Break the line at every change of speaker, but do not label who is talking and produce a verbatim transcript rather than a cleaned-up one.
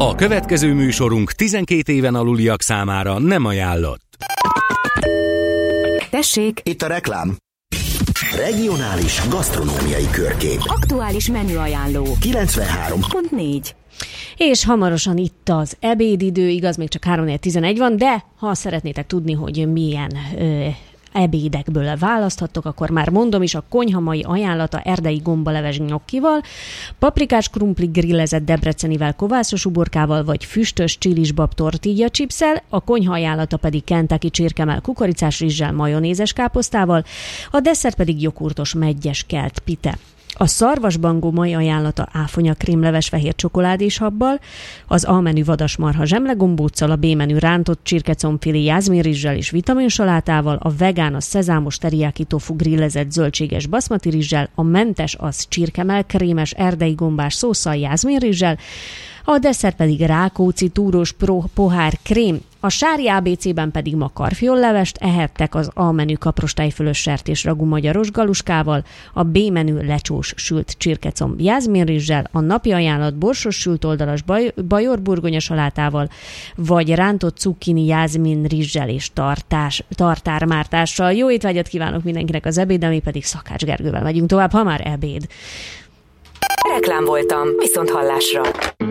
A következő műsorunk tizenkét éven aluliak számára nem ajánlott.
Tessék!
Itt a reklám. Regionális gasztronómiai körkép.
Aktuális menüajánló.
kilencvenhárom
pont négy.
És hamarosan itt az ebédidő, igaz, még csak három tizenegy van, de ha szeretnétek tudni, hogy milyen ö, ebédekből választhattok, akkor már mondom is, a konyha mai ajánlata erdei gombaleves gnocchival, paprikás krumpli grillezett debrecenivel, kovászos uborkával, vagy füstös csilisbab tortilla chipszel, a konyha ajánlata pedig kentucky csirkemell kukoricás rizssel, majonézes káposztával, a desszert pedig joghurtos meggyes kelt pite. A szarvasbangó mai ajánlata áfonya krémleves fehér csokoládés habbal, az A menü vadasmarha zsemlegombóccal, a B menü rántott csirkecombfilé jászminrizssel és vitaminsalátával, a vegán a szezámos teriáki tofu grillezett zöldséges baszmati rizssel, a mentes az csirkemell krémes erdei gombás szósszal jászminrizssel, a desszert pedig rákóczi túrós pro pohár krém, a sári á bé cében pedig ma karfiollevest ehettek, az A menü kaprostájfölös sertés ragú magyaros galuskával, a B menü lecsós sült csirkecomb jászminrizssel, a napi ajánlat borsos sült oldalas baj, bajor burgonya salátával, vagy rántott cukkini jászminrizssel és tartás, tartármártással. Jó étvágyat kívánok mindenkinek az ebéd, mi pedig Szakács Gergővel megyünk tovább, ha már ebéd.
Reklám voltam, viszont hallásra.